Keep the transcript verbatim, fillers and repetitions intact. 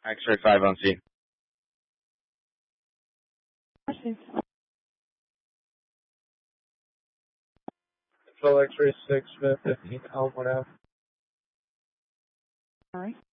X-ray five on C. Control X-ray six, fifteen, Elmwood Ave. All right.